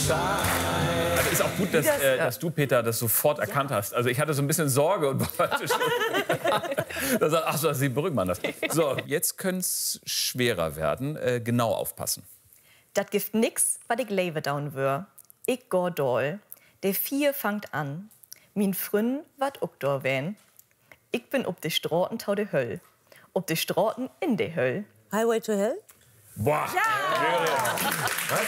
Also ist auch gut, dass du, Peter, das sofort erkannt hast. Also ich hatte so ein bisschen Sorge und wollte schon... Ach so, Sie beruhigen man das. So, jetzt könnte es schwerer werden. Genau aufpassen. Das gibt nix, was ich lebe down wür. Ich go doll. Der 4 fangt an. Min Frünn wat ook dor wen. Ich bin ob de Straßen tau de Höll. Ob de Straßen in de Höll. Highway to Hell? Boah! Ja. Was?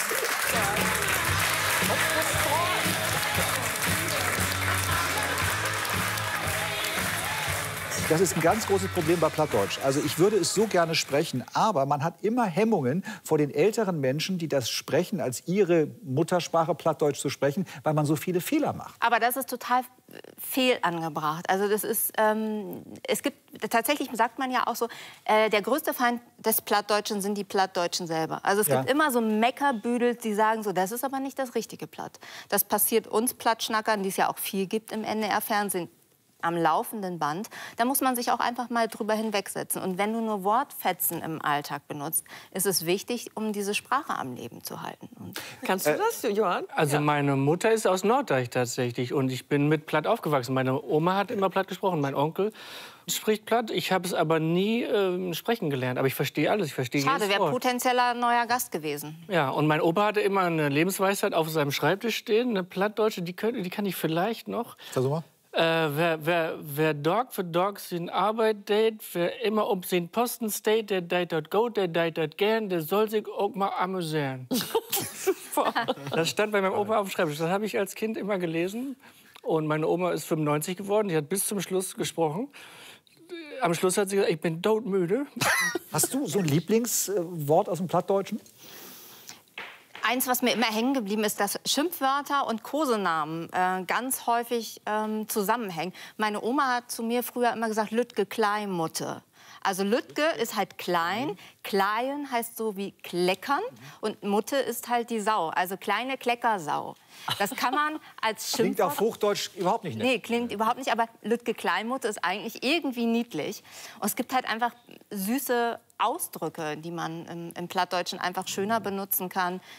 Das ist ein ganz großes Problem bei Plattdeutsch. Also ich würde es so gerne sprechen, aber man hat immer Hemmungen vor den älteren Menschen, die das sprechen, als ihre Muttersprache Plattdeutsch zu sprechen, weil man so viele Fehler macht. Aber das ist total fehlangebracht. Also das ist, es gibt, tatsächlich sagt man ja auch so, der größte Feind des Plattdeutschen sind die Plattdeutschen selber. Also es gibt immer so Meckerbüdel, die sagen so, das ist aber nicht das richtige Platt. Das passiert uns Plattschnackern, die es ja auch viel gibt im NDR-Fernsehen, am laufenden Band, da muss man sich auch einfach mal drüber hinwegsetzen. Und wenn du nur Wortfetzen im Alltag benutzt, ist es wichtig, um diese Sprache am Leben zu halten. Kannst du das, Johann? Also meine Mutter ist aus Norddeich tatsächlich und ich bin mit Platt aufgewachsen. Meine Oma hat immer Platt gesprochen, mein Onkel spricht Platt. Ich habe es aber nie sprechen gelernt, aber ich verstehe alles. Ich verstehe Schade, jedes wäre Wort. potenzieller neuer Gast gewesen. Ja, und mein Opa hatte immer eine Lebensweisheit auf seinem Schreibtisch stehen, eine Plattdeutsche, die kann ich vielleicht noch. Versuch mal. Wer Dog für Dog sin Arbeit date, wer immer um sin Posten steht, der deit dort go, der deit dort gern, der soll sich auch mal amüsieren. Das stand bei meinem Opa auf dem Schreibtisch. Das habe ich als Kind immer gelesen. Und meine Oma ist 95 geworden, die hat bis zum Schluss gesprochen. Am Schluss hat sie gesagt, ich bin todmüde. Hast du so ein Lieblingswort aus dem Plattdeutschen? Eins, was mir immer hängen geblieben ist, dass Schimpfwörter und Kosenamen ganz häufig zusammenhängen. Meine Oma hat zu mir früher immer gesagt, Lütge Kleinmutte. Also Lütge ist halt klein, Klein heißt so wie kleckern und Mutte ist halt die Sau, also kleine Kleckersau. Das kann man als Schimpfwort... Klingt auf Hochdeutsch überhaupt nicht nett. Nee, klingt überhaupt nicht, aber Lütge Kleinmutte ist eigentlich irgendwie niedlich. Und es gibt halt einfach süße Ausdrücke, die man im Plattdeutschen einfach schöner benutzen kann,